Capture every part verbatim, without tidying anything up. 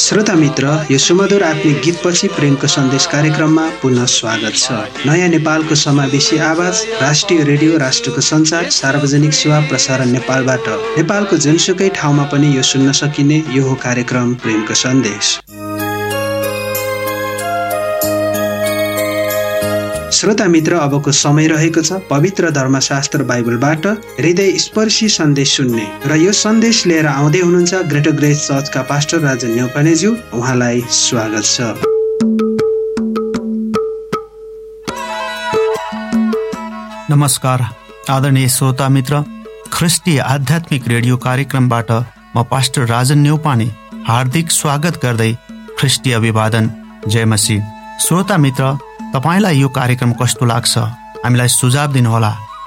श्रोता मित्र, यो सुमधुर आत्मिक गीतपछि प्रेमको सन्देश कार्यक्रममा पुनः स्वागत छ। नयाँ नेपालको समावेशी आवाज, राष्ट्रिय रेडियो, राष्ट्रको सञ्चार, सार्वजनिक सेवा प्रसारण नेपालबाट नेपालको जुनसुकै ठाउँमा पनि यो सुन्न सकिने यो हो कार्यक्रम प्रेमको सन्देश। श्रोता मित्र, अबको समय रहेको छ पवित्र धर्मशास्त्र बाइबलबाट हृदय स्पर्शी सन्देश सुन्ने र यो सन्देश लिएर आउँदै हुनुहुन्छ ग्रेटर ग्रेस चर्चका पास्टर राजन न्यौपानेज्यू। उहाँलाई स्वागत छ। नमस्कार आदरणीय श्रोता मित्र, ख्रिस्टीय आध्यात्मिक रेडियो कार्यक्रमबाट म पास्टर राजन न्यौपाने हार्दिक स्वागत गर्दै ख्रिस्टीय अभिवादन, जय मसीह। श्रोता मित्र, तपाईलाई यो कार्यक्रम कस्तो लाग्छ? हामीलाई सुझाव दिनुहोला।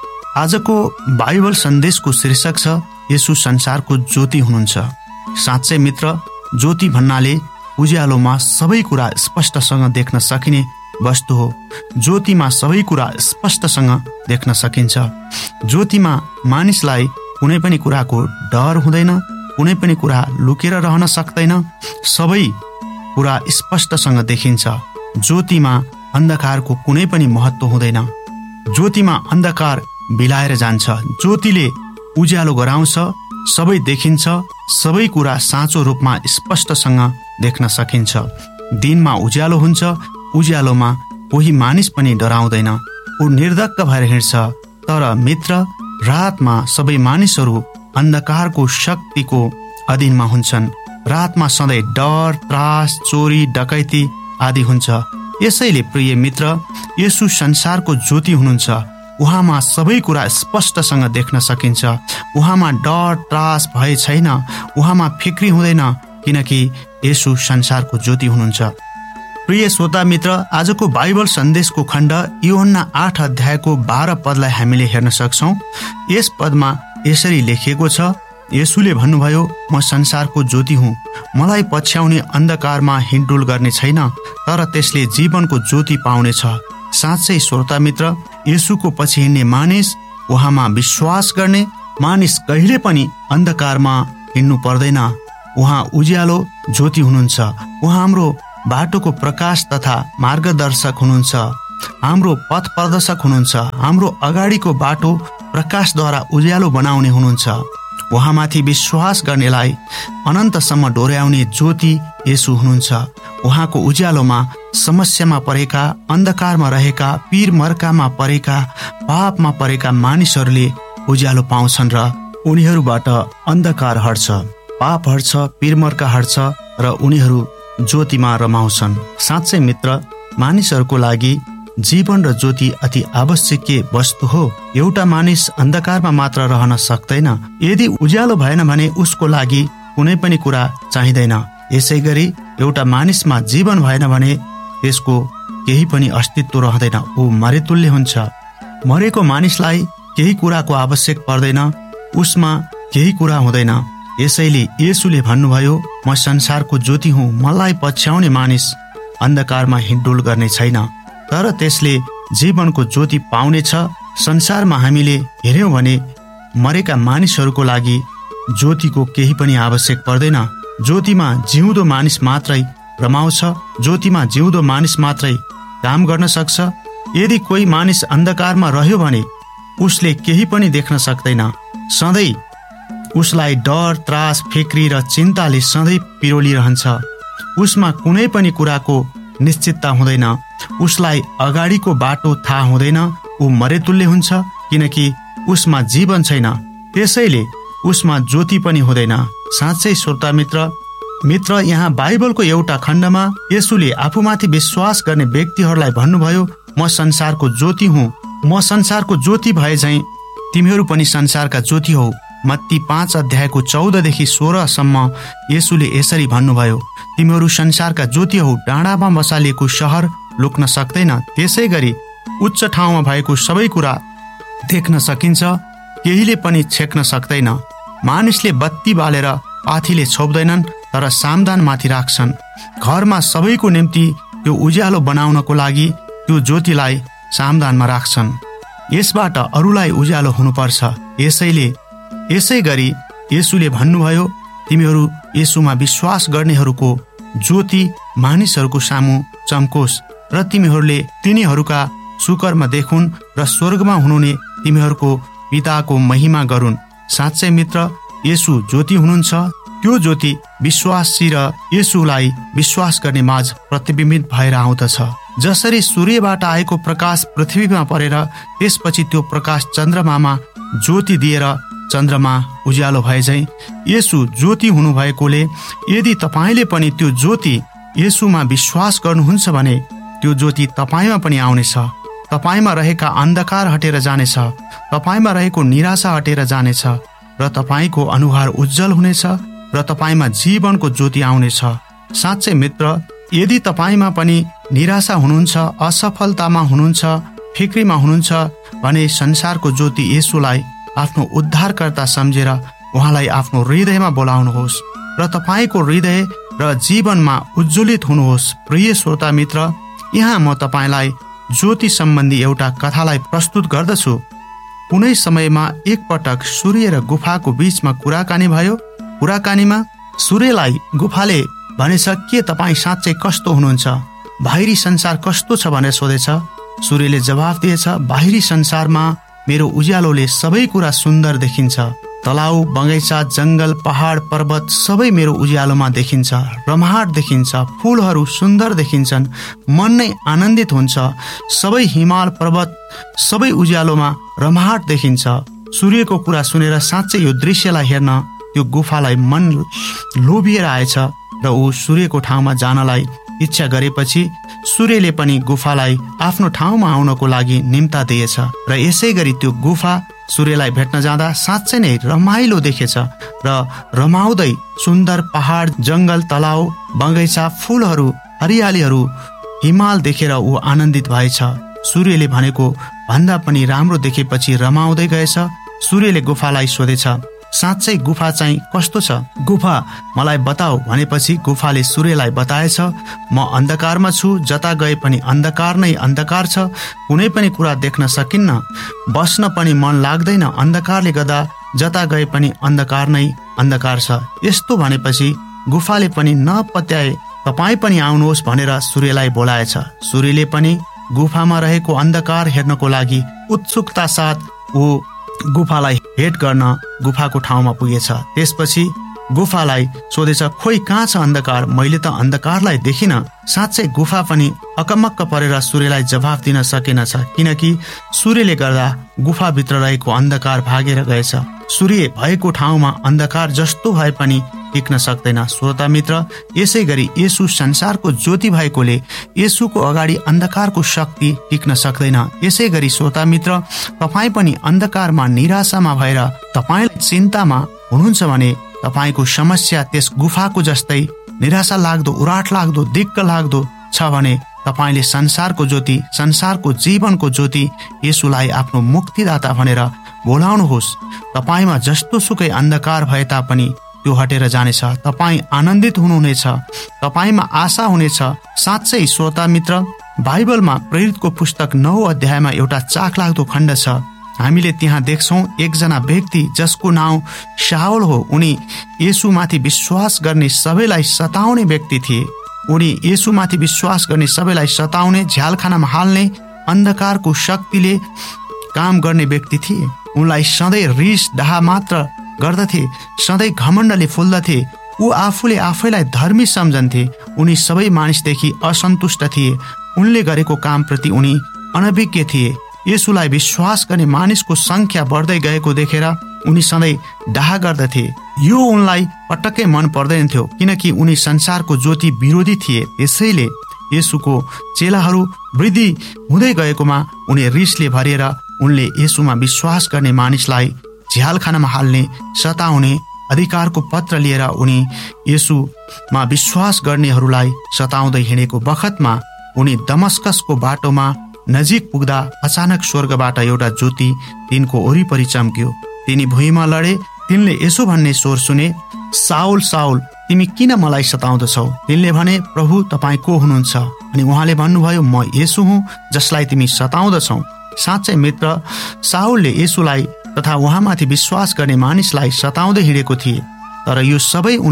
आजको बाइबल सन्देशको शीर्षक छ येशू संसारको ज्योति हुनुहुन्छ। साँच्चै मित्र, ज्योति भन्नाले उज्यालोमा सबै कुरा स्पष्टसँग देख्न सकिने वस्तु हो। ज्योतिमा सबै कुरा स्पष्टसँग देख्न सकिन्छ। ज्योतिमा मानिसलाई कुनै पनि कुराको डर हुँदैन, कुनै पनि कुरा लुकेर रहन सक्दैन, सबै कुरा स्पष्टसँग देखिन्छ। ज्योतिमा अन्धकारको कुनै पनि महत्त्व हुँदैन। ज्योतिमा अन्धकार बिलाएर जान्छ, ज्योतिले उज्यालो गराउँछ, सबै देखिन्छ, सबै कुरा साँचो रूपमा स्पष्टसँग देख्न सकिन्छ। दिनमा उज्यालो हुन्छ, उज्यालोमा कोही मानिस पनि डराउँदैन, ऊ निर्धक्क भएर हिँड्छ। तर मित्र, रातमा सबै मानिसहरू अन्धकारको शक्तिको अधीनमा हुन्छन्। रातमा सधैँ डर, त्रास, चोरी, डकैती आदि हुन्छ। यसैले प्रिय मित्र, येशू संसारको ज्योति हुनुहुन्छ। उहाँमा सबै कुरा स्पष्टसँग देख्न सकिन्छ। उहाँमा डर, त्रास, भय छैन, उहाँमा फिक्री हुँदैन, किनकि येशू संसारको ज्योति हुनुहुन्छ। प्रिय श्रोता मित्र, आजको बाइबल सन्देशको खण्ड यूहन्ना आठ अध्यायको बाह्र पदलाई हामीले हेर्न सक्छौँ। यस पदमा यसरी लेखिएको छ, येशूले भन्नुभयो, म संसारको ज्योति हुँ। मलाई पछ्याउने अन्धकारमा हिँडडुल गर्ने छैन, तर त्यसले जीवनको ज्योति पाउनेछ। साँच्चै श्रोता मित्र, येशूको पछि हिँड्ने मानिस, उहाँमा विश्वास गर्ने मानिस कहिले पनि अन्धकारमा हिँड्नु पर्दैन। उहाँ उज्यालो ज्योति हुनुहुन्छ। उहाँ हाम्रो बाटोको प्रकाश तथा मार्गदर्शक हुनुहुन्छ, हाम्रो पथ प्रदर्शक हुनुहुन्छ, हाम्रो अगाडिको बाटो प्रकाशद्वारा उज्यालो बनाउने हुनुहुन्छ। उहाँमाथि विश्वास गर्नेलाई अनन्तसम्म डोर्याउने ज्योति येशू हुनुहुन्छ। उहाँको उज्यालोमा समस्यामा परेका, अन्धकारमा रहेका, पीर मर्कामा परेका, पापमा परेका मानिसहरूले उज्यालो पाउँछन् र उनीहरूबाट अन्धकार हट्छ, पाप हट्छ, पीरमर्का हट्छ र उनीहरू ज्योतिमा रमाउँछन्। साँच्चै मित्र, मानिसहरूको लागि जीवन र ज्योति अति आवश्यकीय वस्तु हो। एउटा मानिस अन्धकारमा मात्र रहन सक्दैन। यदि उज्यालो भएन भने उसको लागि कुनै पनि कुरा चाहिँदैन। यसै गरी एउटा मानिसमा जीवन भएन भने त्यसको केही पनि अस्तित्व रहँदैन, ऊ मरेतुल्य हुन्छ। मरेको मानिसलाई केही कुराको आवश्यक पर्दैन, उसमा केही कुरा हुँदैन। यसैले येशूले भन्नुभयो, म संसारको ज्योति हुँ। मलाई पछ्याउने मानिस अन्धकारमा हिँडडुल गर्ने छैन, तर त्यसले जीवनको ज्योति पाउनेछ। संसारमा हामीले हेर्यौँ भने मरेका मानिसहरूको लागि ज्योतिको केही पनि आवश्यक पर्दैन। ज्योतिमा जिउँदो मानिस मात्रै रमाउँछ, ज्योतिमा जिउँदो मानिस मात्रै काम गर्न सक्छ। यदि कोही मानिस अन्धकारमा रह्यो भने उसले केही पनि देख्न सक्दैन। सधैँ उसलाई डर, त्रास, फिक्री र चिन्ताले सधैँ पिरोलिरहन्छ। उसमा कुनै पनि कुराको निश्चितता हुँदैन। उसलाई अगाडिको बाटो थाहा हुँदैन। ऊ मरेतुल्य हुन्छ, किनकि उसमा जीवन छैन। त्यसैले उसमा ज्योति पनि हुँदैन। साँच्चै श्रोता मित्र, मित्र यहाँ बाइबलको एउटा खण्डमा येशूले आफूमाथि विश्वास गर्ने व्यक्तिहरूलाई भन्नुभयो, म संसारको ज्योति हुँ। म संसारको ज्योति भए झैँ तिमीहरू पनि संसारका ज्योति हौ। मत्ती पाँच अध्यायको चौधदेखि सोह्रसम्म येशूले यसरी भन्नुभयो, तिमीहरू संसारका ज्योति हौ। डाँडामा बसालिएको शहर लुक्न सक्दैन, त्यसै गरी उच्च ठाउँमा भएको सबै कुरा देख्न सकिन्छ, केहीले पनि छेक्न सक्दैन। मानिसले बत्ती बालेर पाथीले छोप्दैनन्, तर सामदानमाथि राख्छन्। घरमा सबैको निम्ति त्यो उज्यालो बनाउनको लागि त्यो ज्योतिलाई सामदानमा राख्छन्। यसबाट अरूलाई उज्यालो हुनुपर्छ। यसैले यसै गरी येशूले भन्नुभयो, तिमीहरू येशूमा विश्वास गर्नेहरूको ज्योति मानिसहरूको सामु चम्कोस् र तिमीहरूले तिनीहरूका सुकर्म देखुन् र स्वर्गमा हुनुहुने तिमीहरूको पिताको महिमा गरून्। साँच्चै मित्र, येशू ज्योति हुनुहुन्छ। त्यो ज्योति विश्वासी र येशूलाई विश्वास गर्ने माझ प्रतिबिम्बित भएर आउँदछ। जसरी सूर्यबाट आएको प्रकाश पृथ्वीमा परेर त्यसपछि त्यो प्रकाश चन्द्रमामा ज्योति दिएर चन्द्रमा उज्यालो भए झैं येशू ज्योति हुनुभएकोले यदि तपाईँले पनि त्यो ज्योति येशूमा विश्वास गर्नुहुन्छ भने त्यो ज्योति तपाईँमा पनि आउनेछ। तपाईँमा रहेका अन्धकार हटेर जानेछ, तपाईँमा रहेको निराशा हटेर जानेछ र तपाईँको अनुहार उज्जवल हुनेछ र तपाईँमा जीवनको ज्योति आउनेछ। साँच्चै मित्र, यदि तपाईँमा पनि निराशा हुनुहुन्छ, असफलतामा हुनुहुन्छ, फिक्रीमा हुनुहुन्छ भने संसारको ज्योति येशूलाई आफ्नो उद्धारकर्ता सम्झेर उहाँलाई आफ्नो हृदयमा बोलाउनुहोस् र तपाईँको हृदय र जीवनमा उज्जवलित हुनुहोस्। प्रिय श्रोता मित्र, यहाँ म तपाईँलाई ज्योति सम्बन्धी एउटा कथालाई प्रस्तुत गर्दछु। कुनै समयमा एकपटक सूर्य र गुफाको बीचमा कुराकानी भयो। कुराकानीमा सूर्यलाई गुफाले भनेछ, के तपाईँ साँच्चै कस्तो हुनुहुन्छ? बाहिरी संसार कस्तो छ भनेर सोधेछ। सूर्यले जवाफ दिएछ, बाहिरी संसारमा मेरो उज्यालोले सबै कुरा सुन्दर देखिन्छ। तलाउ, बगैँचा, जंगल, पहाड, पर्वत सबै मेरो उज्यालोमा देखिन्छ। रमाहाट देखिन्छ, फूलहरू सुन्दर देखिन्छन्, मन नै आनन्दित हुन्छ। सबै हिमाल, पर्वत सबै उज्यालोमा रमाहाट देखिन्छ। सूर्यको कुरा सुनेर साँच्चै यो दृश्यलाई हेर्न त्यो गुफालाई मन लोभिएर आएछ र ऊ सूर्यको ठाउँमा जानलाई इच्छा गरेपछि सूर्यले पनि गुफालाई आफ्नो ठाउँमा आउनको लागि निम्ता दिएछ र यसै गरी त्यो गुफा सूर्यलाई भेट्न जाँदा साँच्चै नै रमाइलो देखेछ र रमाउँदै सुन्दर पहाड, जंगल, तलाउ, बगैँचा, फूलहरू, हरियालीहरू, हिमाल देखेर ऊ आनन्दित भएछ। सूर्यले भनेको भन्दा पनि राम्रो देखेपछि रमाउँदै गएछ। सूर्यले गुफालाई सोधेछ, साँच्चै गुफा चाहिँ कस्तो छ? गुफा मलाई बताऊ भनेपछि गुफाले सूर्यलाई बताएछ, म अन्धकारमा छु, जता गए पनि अन्धकार नै अन्धकार छ, कुनै पनि कुरा देख्न सकिन्न, बस्न पनि मन लाग्दैन, अन्धकारले गर्दा जता गए पनि अन्धकार नै अन्धकार छ। यस्तो भनेपछि गुफाले पनि नपत्याए तपाईँ पनि आउनुहोस् भनेर सूर्यलाई बोलाएछ। सूर्यले पनि गुफामा रहेको अन्धकार हेर्नको लागि उत्सुकता साथ ऊ गुफालाई भेट गर्न गुफाको ठाउँमा पुगेछ। त्यसपछि गुफालाई सोधेछ, खोइ कहाँ छ अन्धकार? मैले त अन्धकारलाई देखिन। साँच्चै गुफा पनि अकमक्क परेर सूर्यलाई जवाफ दिन सकेनछ, किनकि सूर्यले गर्दा गुफाभित्र रहेको अन्धकार भागेर गएछ। सूर्य भएको ठाउँमा अन्धकार जस्तो भए पनि टिक्न सक्दैन। श्रोता मित्र, यसै गरी येशू संसारको ज्योति भएकोले येशूको अगाडि अन्धकारको शक्ति टिक्न सक्दैन। यसै गरी श्रोता मित्र, तपाईँ पनि अन्धकारमा, निराशामा भएर तपाईँ चिन्तामा हुनुहुन्छ भने तपाईँको समस्या त्यस गुफाको जस्तै निराशा लाग्दो, उराट लाग्दो, दिक्क लाग्दो छ भने तपाईँले संसारको ज्योति, संसारको जीवनको ज्योति येशूलाई आफ्नो मुक्तिदाता भनेर बोलाउनुहोस्। तपाईँमा जस्तो सुकै अन्धकार भए तापनि त्यो हटेर जानेछ। तपाईँ आनन्दित हुनुहुनेछ, तपाईँमा आशा हुनेछ। साँच्चै श्रोता मित्र, बाइबलमा प्रेरितको पुस्तक नौ अध्यायमा एउटा चाखलाग्दो खण्ड छ। हामीले त्यहाँ देख्छौं एकजना व्यक्ति जसको नाउँ शाऊल हो। उनी येशूमाथि विश्वास गर्ने सबैलाई सताउने व्यक्ति थिए। उनी येशूमाथि विश्वास गर्ने सबैलाई सताउने, झ्यालखानामा हाल्ने, अन्धकारको शक्तिले काम गर्ने व्यक्ति थिए। उनलाई सधैँ रिस डाहा मात्र गर्दथे, सधैँ घमण्डले फुल्दथे। ऊ आफूले आफैलाई धर्मी सम्झन्थे। उनी सबै मानिसदेखि असन्तुष्ट थिए। उनले गरेको कामप्रति उनी अनभिज्ञ थिए। येशूलाई विश्वास गर्ने मानिसको संख्या बढ्दै गएको देखेर उनी सधैँ डाहा गर्दथे। यो उनलाई पटक्कै मन पर्दैन थियो, किनकि उनी संसारको ज्योति विरोधी थिए। त्यसैले येशूको चेलाहरू वृद्धि हुँदै गएकोमा उनी रिसले भरिएर उनले येशूमा विश्वास गर्ने मानिसलाई झ्यालखानामा हाल्ने, सताउने अधिकारको पत्र लिएर उनी येशूमा विश्वास गर्नेहरूलाई सताउँदै हिँडेको बखतमा उनी दमस्कसको बाटोमा नजिक पुग्दा अचानक स्वर्गबाट एउटा ज्योति तिनको वरिपरि चम्क्यो। तिनी भुइँमा लडे। तिनले यसो भन्ने स्वर सुने, साउल साउल, तिमी किन मलाई सताउँदछौ? तिनले भने, प्रभु तपाईँ को हुनुहुन्छ? अनि उहाँले भन्नुभयो, म येशू हुँ जसलाई तिमी सताउँदछौ। साँच्चै मित्र, साउलले येशूलाई तथा उहाँमाथि विश्वास गर्ने मानिसलाई सताउँदै हिँडेको थिए, तर यो सबै उनले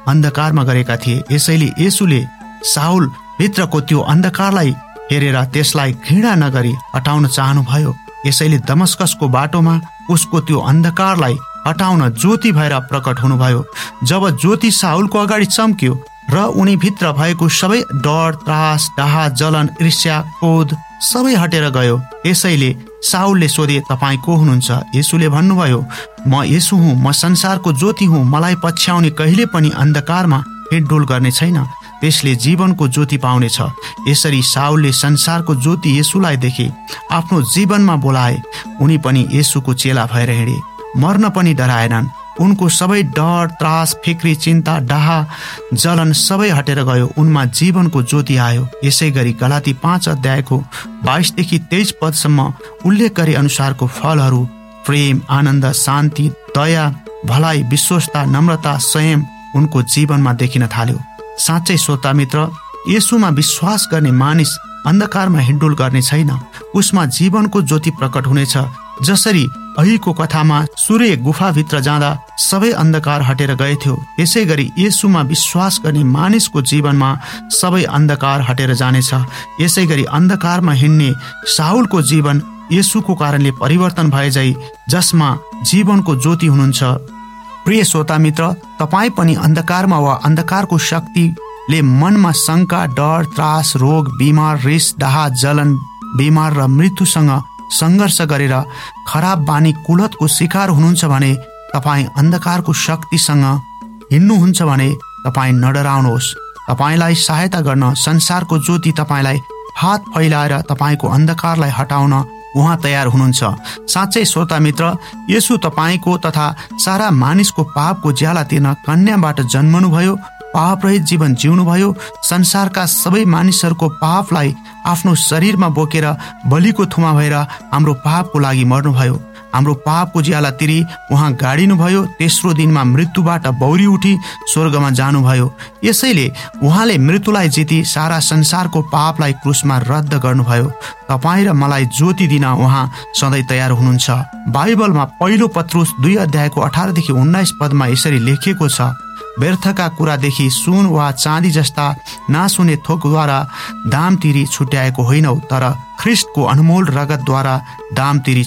अन्धकारमा गरेका थिए। यसैले येशूले शाऊल भित्रको त्यो अन्धकारलाई हेरेर त्यसलाई घृणा नगरी हटाउन चाहनुभयो। यसैले दमस्कसको बाटोमा उसको त्यो अन्धकारलाई हटाउन ज्योति भएर प्रकट हुनुभयो। जब ज्योति शाऊलको अगाडि चम्क्यो र उनी भित्र भएको सबै डर, त्रास, डाहा, जलन, ईर्ष्या, क्रोध सबै हटेर गयो। यसैले शाऊलले सोधे, तपाईँ को हुनुहुन्छ? येशूले भन्नुभयो, म येशू हुँ, म संसारको ज्योति हुँ। मलाई पछ्याउने कहिले पनि अन्धकारमा हिँडडुल गर्ने छैन, त्यसले जीवनको ज्योति पाउनेछ। यसरी शाऊलले संसारको ज्योति येशूलाई देखे, आफ्नो जीवनमा बोलाए। उनी पनि येशूको चेला भएर हिँडे, मर्न पनि डराएनन्। उनको सबै डर, त्रास, फिक्री, चिन्ता, डाहा, जलन सबै हटेर गयो। उनमा जीवनको ज्योति आयो। यसै गरी गलाती पाँच अध्यायको बाइसदेखि तेइस पदसम्म उल्लेख गरे अनुसारको फलहरू प्रेम, आनन्द, शान्ति, दया, भलाइ, विश्वस्ता, नम्रता, संयम उनको जीवनमा देखिन थाल्यो। साँच्चै श्रोता मित्र, येशूमा विश्वास गर्ने मानिस अन्धकारमा हिँडडुल गर्ने छैन, उसमा जीवनको ज्योति प्रकट हुनेछ। जसरी अहिको कथामा सूर्य गुफाभित्र जाँदा सबै अन्धकार हटेर गएथ्यो, त्यसै गरी येशूमा विश्वास गर्ने मानिसको जीवनमा सबै अन्धकार हटेर जानेछ। यसै गरी अन्धकारमा हिँड्ने शाऊलको जीवन येशूको कारणले परिवर्तन भए झै, जसमा जीवनको ज्योति हुनुहुन्छ। प्रिय श्रोता मित्र, तपाईँ पनि अन्धकारमा वा अन्धकारको शक्तिले मनमा शङ्का, डर, त्रास, रोग, बिमार, रिस, डाहा, जलन, बिमार र मृत्युसँग सङ्घर्ष गरेर खराब बानी, कुलतको शिकार हुनुहुन्छ भने, तपाईँ अन्धकारको शक्तिसँग हिँड्नुहुन्छ भने तपाईँ नडराउनुहोस्। तपाईँलाई सहायता गर्न संसारको ज्योति तपाईँलाई हात फैलाएर तपाईँको अन्धकारलाई हटाउन उहाँ तयार हुनुहुन्छ। साँच्चै श्रोता मित्र, येशू तपाईँको तथा सारा मानिसको पापको ज्याला तिर्न कन्याबाट जन्मनुभयो, पापरहित जीवन जिउनुभयो, संसारका सबै मानिसहरूको पापलाई आफ्नो शरीरमा बोकेर बलिको थुमा भएर हाम्रो पापको लागि मर्नुभयो। हाम्रो पापको ज्याला तिरी उहाँ गाडिनुभयो। तेस्रो दिनमा मृत्युबाट बौरी उठी स्वर्गमा जानुभयो। यसैले उहाँले मृत्युलाई जिती सारा संसारको पापलाई क्रुसमा रद्द गर्नुभयो। तपाईँ र मलाई ज्योति दिन उहाँ सधैँ तयार हुनुहुन्छ। बाइबलमा पहिलो पत्रुस दुई अध्यायको अठारदेखि उन्नाइस पदमा यसरी लेखिएको छ, व्यर्थका कुरादेखि सुन वा चाँदी जस्ता नासुने थोकद्वारा दाम तिरी छुट्याएको होइनौ, तर ख्रिस्टको अनमोल रगतद्वारा दाम तिरी